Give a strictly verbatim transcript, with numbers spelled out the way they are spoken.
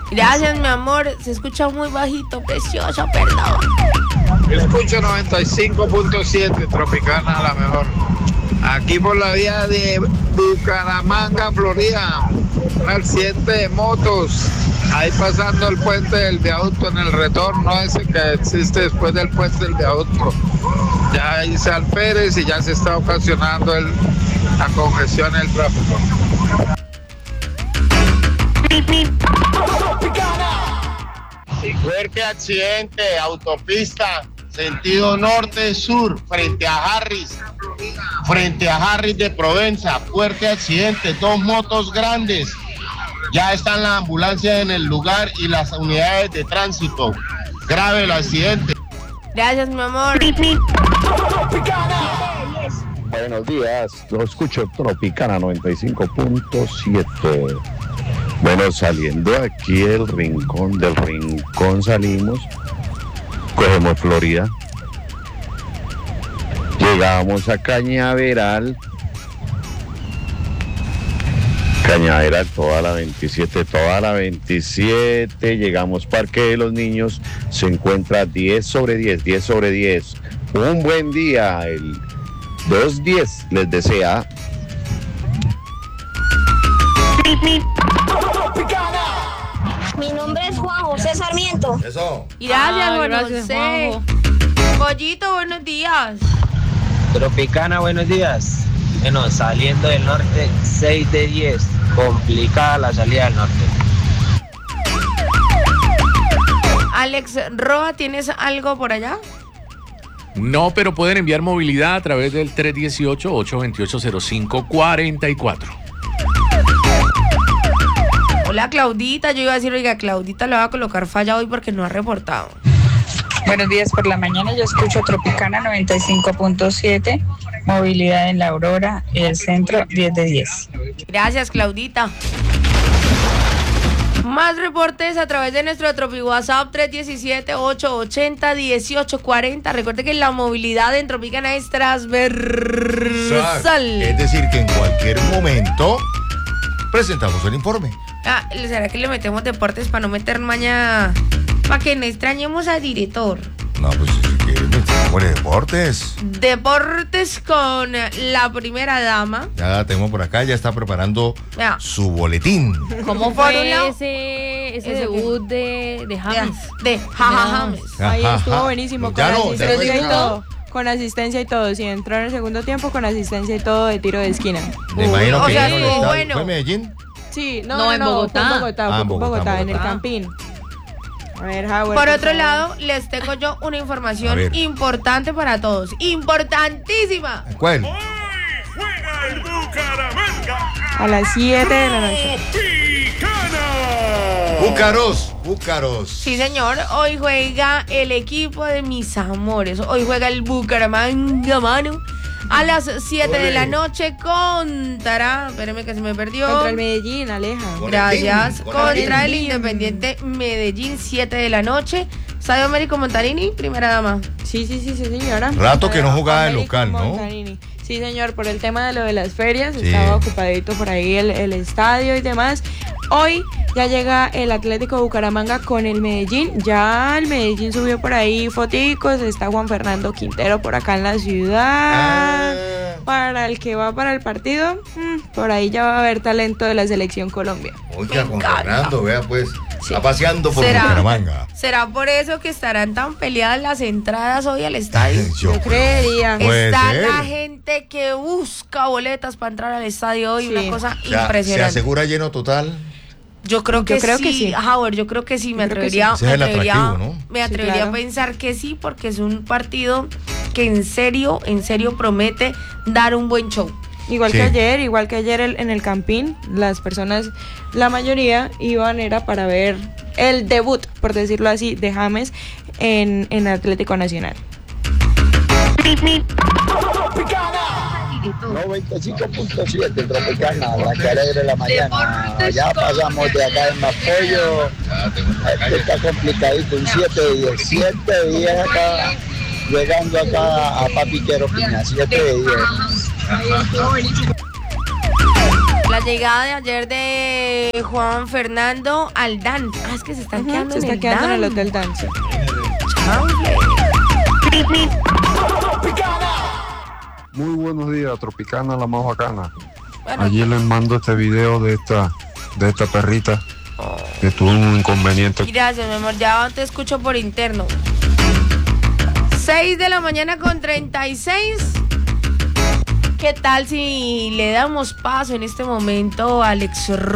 Gracias, mi amor. Se escucha muy bajito, precioso, perdón. Escucho noventa y cinco punto siete, Tropicana la mejor. Aquí por la vía de Bucaramanga, Florida, un accidente de motos. Ahí pasando el puente del viaducto en el retorno ese que existe después del puente del viaducto. Ya hice al Pérez y ya se está ocasionando el, la congestión en el tráfico. Fuerte accidente, autopista, sentido norte-sur, frente a Harris, frente a Harris de Provenza. Fuerte accidente, dos motos grandes. Ya están las ambulancias en el lugar y las unidades de tránsito. Grave el accidente. Gracias, mi amor. Buenos días, lo escucho Tropicana noventa y cinco punto siete. Bueno, saliendo aquí del rincón, del rincón salimos, cogemos Florida, llegamos a Cañaveral, Cañaveral, toda la veintisiete, toda la veintisiete, llegamos Parque de los Niños, se encuentra diez sobre diez, diez sobre diez. Un buen día, el dos diez les desea. Mi nombre es Juan José Sarmiento. Eso. Gracias, Ay, Juan gracias, José. Pollito, buenos días. Tropicana, buenos días. Bueno, saliendo del norte, seis de diez. Complicada la salida del norte. Alex Roa, ¿tienes algo por allá? No, pero pueden enviar movilidad a través del tres uno ocho, ocho dos ocho, cero cinco cuatro cuatro. Hola, Claudita. Yo iba a decir, oiga, Claudita le va a colocar falla hoy porque no ha reportado. Buenos días por la mañana, yo escucho Tropicana noventa y cinco punto siete, movilidad en La Aurora, el centro diez de diez. Gracias, Claudita. Más reportes a través de nuestro Tropi WhatsApp tres uno siete, ocho ocho cero, uno ocho cuatro cero. Recuerde que la movilidad en Tropicana es transversal. Es decir, que en cualquier momento presentamos el informe. Ah, ¿será que le metemos deportes para no meter maña? Para que no extrañemos al director. No, pues si quieren metemos deportes. Deportes con la primera dama. Ya la tenemos por acá, ya está preparando Ya. su boletín. ¿Cómo Por un fue lado- ese, ese ¿Ese debut de, de James? De Jaja James. Ahí Ajá, estuvo ajá. buenísimo, Ya con no, ya asistencia fue- y todo. Con asistencia y todo. Sí, entró en el segundo tiempo con asistencia y todo de tiro de esquina. Me imagino o que sea, ya no estuvo está- bueno. ¿Fue en Medellín? Sí, no, No, no, en no, Bogotá. fue en Bogotá, Ah, fue en en Bogotá, Bogotá, en el Bogotá. Campín. A ver, Howard. Por otro favor. lado, les tengo yo una A información ver. importante para todos. Importantísima. ¿Cuál? Juega el Bucaramanga. A las siete de la noche. Tropicana. Búcaros, Búcaros. Sí, señor. Hoy juega el equipo de mis amores. Hoy juega el Bucaramanga, mano. A las siete de la noche contra... Espérame que se me perdió. Contra el Medellín, Aleja. Con Gracias. el team, con Contra el el team. Independiente Medellín, siete de la noche. Estadio Américo Montarini, primera dama. Sí, sí, sí, sí, señora. Rato que no jugaba de Américo local, ¿no? Montanini. Sí, señor, por el tema de lo de las ferias, Sí. estaba ocupadito por ahí el, el estadio y demás. Hoy ya llega el Atlético de Bucaramanga con el Medellín. Ya el Medellín subió por ahí foticos, está Juan Fernando Quintero por acá en la ciudad. Ah. Para el que va para el partido, mm, por ahí ya va a haber talento de la selección Colombia. Oiga, Me con encanta. Fernando, vea pues, Sí. está paseando por ¿Será? Bucaramanga. ¿Será por eso que estarán tan peleadas las entradas hoy al estadio? Yo Yo creería. Puede Está ser. la gente que busca boletas para entrar al estadio hoy, Sí. una cosa O sea, ¿se impresionante. asegura lleno total? Yo creo que Yo creo sí, que sí. Howard, yo creo que sí, me Yo creo que atrevería, sí. Ese me es el atrevería, atractivo, ¿no? me Sí, atrevería claro. a pensar que sí, porque es un partido que en serio, en serio promete dar un buen show. Igual Sí. que ayer, igual que ayer el- en el Campín, las personas, la mayoría iban era para ver el debut, por decirlo así, de James en, en Atlético Nacional. noventa y cinco punto siete, Tropicana, la que alegre la mañana. Ya pasamos de acá en apoyo. Este está complicadito, un siete de diez. siete de diez acá, llegando acá a Papiquero Piña, siete de diez. La llegada de ayer de Juan Fernando al Dan. Ah, es que se están Ujú, quedando se en está el quedando Dan. en el Hotel Dance. Muy buenos días, Tropicana, la más bacana. Bueno, Allí les mando este video de esta, de esta perrita que tuvo un inconveniente. gracias, mi amor. Ya te escucho por interno. seis de la mañana con treinta y seis. ¿Qué tal si le damos paso en este momento a Alex